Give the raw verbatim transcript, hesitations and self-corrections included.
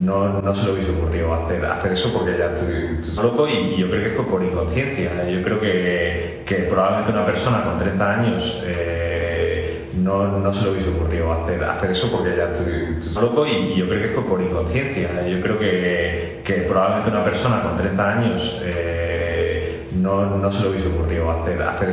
no, no se le hubiese ocurrido hacer, hacer eso porque ya tú, tú loco y, y yo creo que fue por inconsciencia. Yo creo que, que probablemente una persona con treinta años eh, no, no se le hubiese ocurrido hacer, hacer eso porque ya tú, tú loco y, y yo creo que fue por inconsciencia. Yo creo que, que probablemente una persona con treinta años eh, no, no se le hubiese ocurrido hacer, hacer eso.